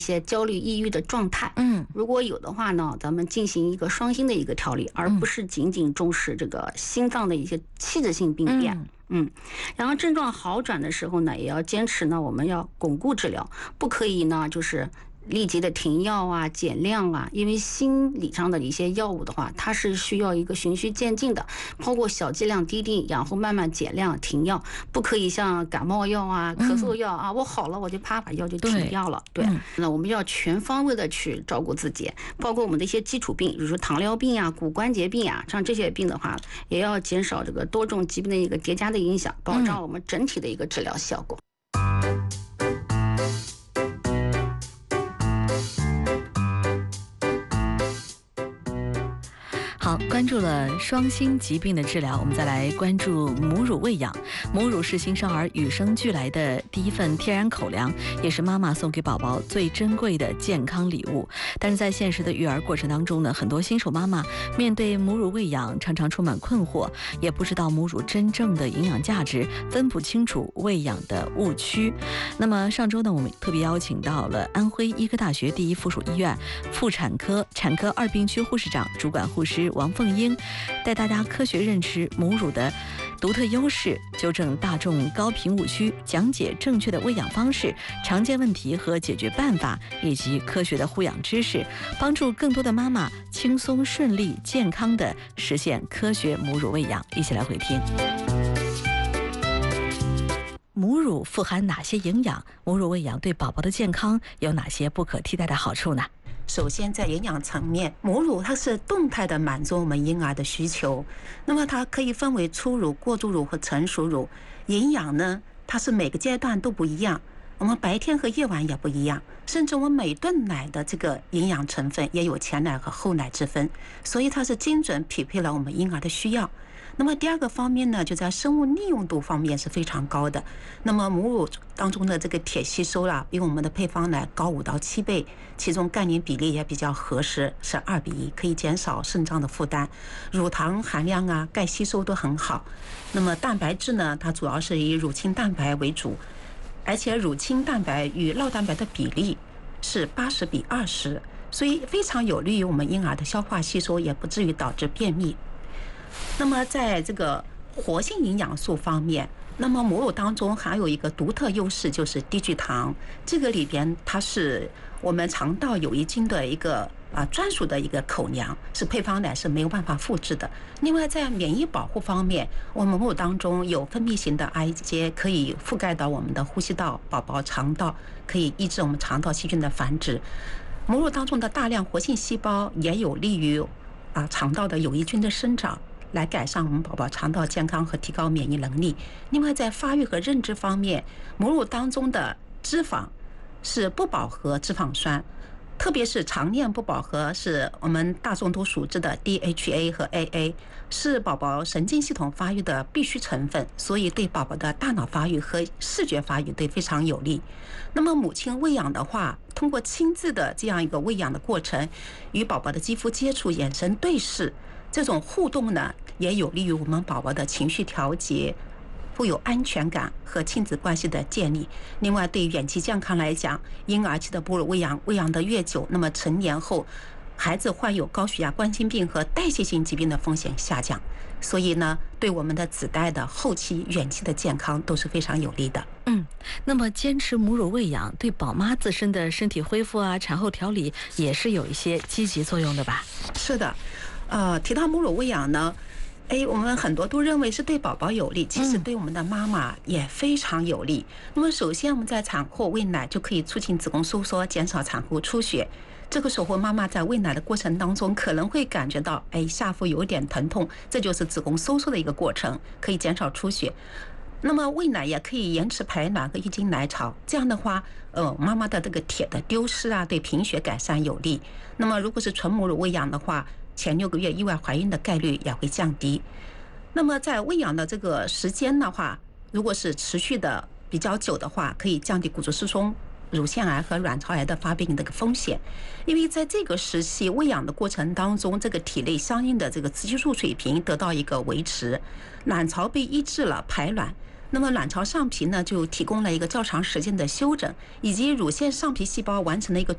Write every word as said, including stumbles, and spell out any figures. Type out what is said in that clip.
一些焦虑、抑郁的状态。 嗯， 如果有的话呢，咱们进行一个双心的一个调理，而不是仅仅重视这个心脏的一些器质性病变。嗯嗯，然后症状好转的时候呢，也要坚持呢，我们要巩固治疗，不可以呢就是立即的停药啊、减量啊，因为心理上的一些药物的话，它是需要一个循序渐进的，包括小剂量滴滴，然后慢慢减量停药，不可以像感冒药啊、咳嗽药啊，我好了我就啪把药就停掉了。对，对，那我们要全方位的去照顾自己，包括我们的一些基础病，比如说糖尿病啊、骨关节病啊，像这些病的话，也要减少这个多种疾病的一个叠加的影响，保障我们整体的一个治疗效果。 好，关注了双心疾病的治疗，我们再来关注母乳喂养。母乳是新生儿与生俱来的第一份天然口粮，也是妈妈送给宝宝最珍贵的健康礼物。但是在现实的育儿过程当中呢，很多新手妈妈面对母乳喂养常常充满困惑，也不知道母乳真正的营养价值，分不清楚喂养的误区。那么上周呢，我们特别邀请到了安徽医科大学第一附属医院妇产科产科二病区护士长、主管护师王凤英，带大家科学认识母乳的独特优势，纠正大众高频误区，讲解正确的喂养方式、常见问题和解决办法，以及科学的护养知识，帮助更多的妈妈轻松顺利健康地实现科学母乳喂养。一起来回听。母乳富含哪些营养？母乳喂养对宝宝的健康有哪些不可替代的好处呢？ 首先，在营养层面，母乳它是动态的满足我们婴儿的需求。那么它可以分为初乳、过渡乳和成熟乳。营养呢，它是每个阶段都不一样，我们白天和夜晚也不一样，甚至我们每顿奶的这个营养成分也有前奶和后奶之分，所以它是精准匹配了我们婴儿的需要。那么第二个方面呢，就在生物利用度方面是非常高的。那么母乳当中的这个铁吸收啦，比我们的配方奶高五到七倍，其中钙磷比例也比较合适，是二比一，可以减少肾脏的负担。乳糖含量啊、钙吸收都很好。那么蛋白质呢，它主要是以乳清蛋白为主，而且乳清蛋白与酪蛋白的比例是八十比二十，所以非常有利于我们婴儿的消化吸收，也不至于导致便秘。那么在这个活性营养素方面，那么母乳当中还有一个独特优势，就是低聚糖。这个里边它是我们肠道有益菌的一个啊专属的一个口粮，是配方奶是没有办法复制的。另外在免疫保护方面，我们母乳当中有分泌型的 I G， 可以覆盖到我们的呼吸道、宝宝肠道，可以抑制我们肠道细菌的繁殖。母乳当中的大量活性细胞也有利于啊肠道的有益菌的生长，来改善我们宝宝肠道健康和提高免疫能力。另外，在发育和认知方面，母乳当中的脂肪是不饱和脂肪酸，特别是常链不饱和，是我们大众都熟知的 D H A 和 A A， 是宝宝神经系统发育的必需成分，所以对宝宝的大脑发育和视觉发育对非常有利。那么母亲喂养的话，通过亲自的这样一个喂养的过程，与宝宝的肌肤接触、眼神对视，这种互动呢，也有利于我们宝宝的情绪调节，富有安全感和亲子关系的建立。另外，对远期健康来讲，婴儿期的母乳喂养喂养的越久，那么成年后孩子患有高血压、冠心病和代谢性疾病的风险下降。所以呢，对我们的子代的后期、远期的健康都是非常有利的。 嗯，那么坚持母乳喂养对宝妈自身的身体恢复啊、产后调理也是有一些积极作用的吧？ 是的。呃，提到母乳喂养呢，哎，我们很多都认为是对宝宝有利，其实对我们的妈妈也非常有利。那么，首先我们在产后喂奶就可以促进子宫收缩，减少产后出血。这个时候，妈妈在喂奶的过程当中可能会感觉到，哎，下腹有点疼痛，这就是子宫收缩的一个过程，可以减少出血。那么喂奶也可以延迟排卵和抑制奶潮，这样的话，呃，妈妈的这个铁的丢失啊，对贫血改善有利。那么如果是纯母乳喂养的话，前六个月意外怀孕的概率也会降低。那么在喂养的这个时间的话，如果是持续的比较久的话，可以降低骨质疏松、乳腺癌和卵巢癌的发病的这个风险。因为在这个时期喂养的过程当中，这个体内相应的这个雌激素水平得到一个维持，卵巢被抑制了排卵，那么卵巢上皮呢就提供了一个较长时间的休整，以及乳腺上皮细胞完成了一个